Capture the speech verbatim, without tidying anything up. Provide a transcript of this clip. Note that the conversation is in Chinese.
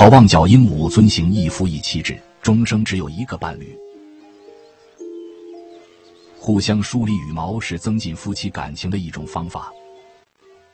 好望角鹦鹉遵行一夫一妻制，终生只有一个伴侣。互相梳理羽毛是增进夫妻感情的一种方法。